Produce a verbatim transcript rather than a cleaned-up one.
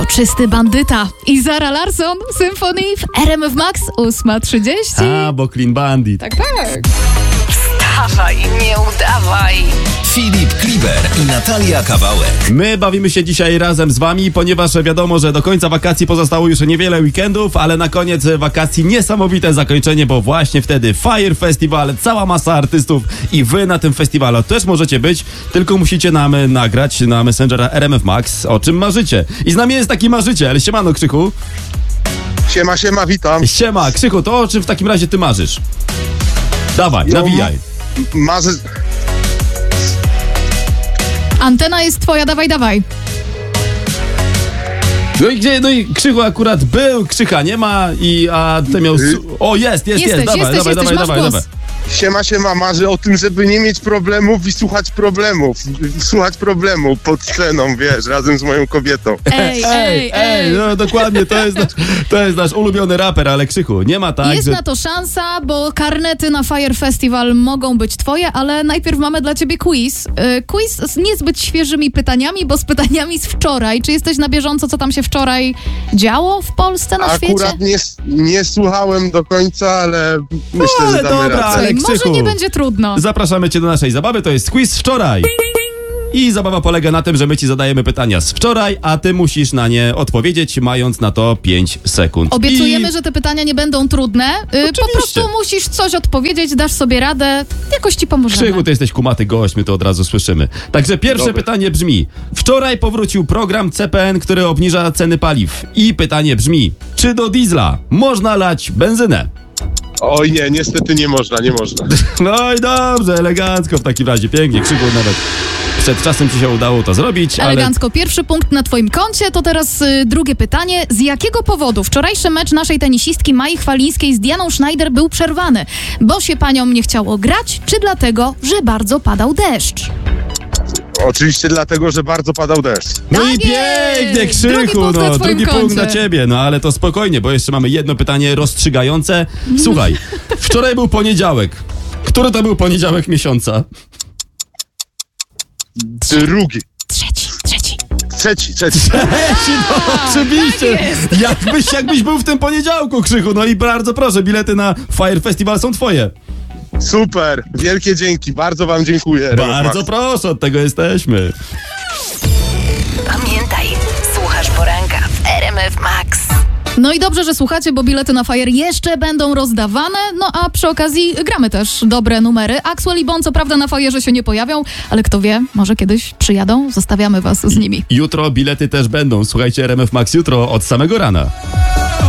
Czysty bandyta i Zara Larsson, Symphony w R M F Max, ósma trzydzieści. A, bo Clean Bandit. Tak, tak. Wstawaj, nie udawaj. Filip Kliber i Natalia Kawałek. My bawimy się dzisiaj razem z wami, ponieważ wiadomo, że do końca wakacji pozostało już niewiele weekendów, ale na koniec wakacji niesamowite zakończenie, bo właśnie wtedy Fire Festival, cała masa artystów i wy na tym festiwalu też możecie być, tylko musicie nam nagrać na Messengera R M F Max, o czym marzycie. I z nami jest taki marzyciel. Siemano, Krzychu. Siema, siema, witam. Siema, Krzychu, to o czym w takim razie ty marzysz? Dawaj, No, nawijaj. Marzę... Antena jest twoja, dawaj, dawaj. No i gdzie, no i Krzychu akurat był, Krzycha nie ma i a ty miał... Su- o, jest, jest, Jesteś, jest, dawaj, jesteś, dawaj, jesteś, dawaj, masz dawaj, głos. dawaj. Siema, siema, marzę o tym, żeby nie mieć problemów i słuchać problemów. Słuchać problemów pod sceną, wiesz, razem z moją kobietą. Ej, Ej, ej, no dokładnie, to jest, nasz, to jest nasz ulubiony raper, ale Krzychu, nie ma tak, Jest że... na to szansa, bo karnety na Fire Festival mogą być twoje, ale najpierw mamy dla ciebie quiz. Yy, quiz z niezbyt świeżymi pytaniami, bo z pytaniami z wczoraj. Czy jesteś na bieżąco, co tam się wczoraj działo w Polsce, na świecie? Akurat nie, nie słuchałem do końca, ale myślę, ale że damy dobra, radę. ale Słuchaj, może Krzychu, nie będzie trudno. zapraszamy cię do naszej zabawy, to jest quiz wczoraj. I zabawa polega na tym, że my ci zadajemy pytania z wczoraj, a ty musisz na nie odpowiedzieć, mając na to pięć sekund. Obiecujemy, I... że te pytania nie będą trudne. Yy, po prostu musisz coś odpowiedzieć, dasz sobie radę, jakoś ci pomożemy. Krzychu, ty jesteś kumaty gość, my to od razu słyszymy. Także pierwsze Dobra. pytanie brzmi: wczoraj powrócił program C P N, który obniża ceny paliw. I pytanie brzmi: czy do diesla można lać benzynę? Oj nie, niestety nie można, nie można. No i dobrze, elegancko w takim razie, pięknie, Krzychu, nawet przed czasem ci się udało to zrobić, ale... Elegancko. Pierwszy punkt na twoim koncie. To teraz y, drugie pytanie. Z jakiego powodu wczorajszy mecz naszej tenisistki Mai Chwalińskiej z Dianą Schneider był przerwany? Bo się paniom nie chciało grać, czy dlatego, że bardzo padał deszcz? Oczywiście dlatego, że bardzo padał deszcz. No i Tak pięknie, jest! Drugi Krzychu, punkt na no, twoim drugi punkt koncie. dla ciebie, no ale to spokojnie, bo jeszcze mamy jedno pytanie rozstrzygające. Słuchaj, wczoraj był poniedziałek. Który to był poniedziałek miesiąca? Drugi. Trzeci, trzeci. Trzeci, trzeci. Eci, no oczywiście. Jakbyś, jakbyś był w tym poniedziałku, Krzychu, no i bardzo proszę, bilety na Fire Festival są twoje. Super, wielkie dzięki, bardzo wam dziękuję. Bardzo proszę, od tego jesteśmy. Pamiętaj, słuchasz poranka w R M F Max. No i dobrze, że słuchacie, bo bilety na Fire jeszcze będą rozdawane, no a przy okazji gramy też dobre numery. Axwell i Bon co prawda na Fire'ze się nie pojawią, ale kto wie, może kiedyś przyjadą, zostawiamy was z nimi. Jutro bilety też będą. Słuchajcie R M F Max jutro od samego rana.